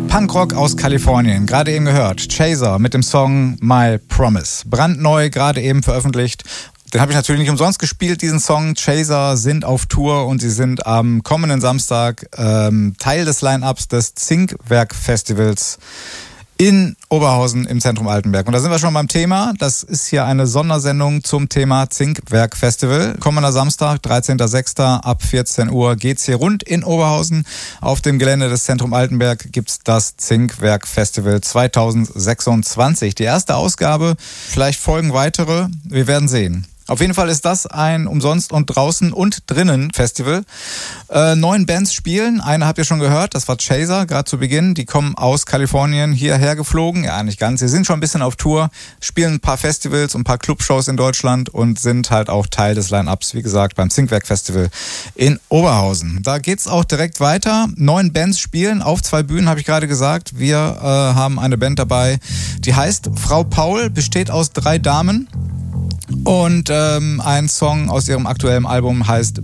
Punkrock aus Kalifornien, gerade eben gehört. Chaser mit dem Song My Promise. Brandneu, gerade eben veröffentlicht. Den habe ich natürlich nicht umsonst gespielt, diesen Song. Chaser sind auf Tour und sie sind am kommenden Samstag Teil des Line-Ups des Zinkwerk-Festivals in Oberhausen im Zentrum Altenberg. Und da sind wir schon beim Thema. Das ist hier eine Sondersendung zum Thema Zinkwerk-Festival. Kommender Samstag, 13.06. ab 14 Uhr geht's hier rund in Oberhausen. Auf dem Gelände des Zentrum Altenberg gibt's das Zinkwerk-Festival 2026. Die erste Ausgabe, vielleicht folgen weitere. Wir werden sehen. Auf jeden Fall ist das ein umsonst und draußen und drinnen Festival. 9 Bands spielen. Eine habt ihr schon gehört, das war Chaser, gerade zu Beginn. Die kommen aus Kalifornien hierher geflogen. Ja, nicht ganz. Sie sind schon ein bisschen auf Tour, spielen ein paar Festivals und ein paar Clubshows in Deutschland und sind halt auch Teil des Line-Ups, wie gesagt, beim Zinkwerk-Festival in Oberhausen. Da geht's auch direkt weiter. 9 Bands spielen auf 2 Bühnen, habe ich gerade gesagt. Wir haben eine Band dabei, die heißt Frau Paul, besteht aus 3 Damen. Und ein Song aus ihrem aktuellen Album heißt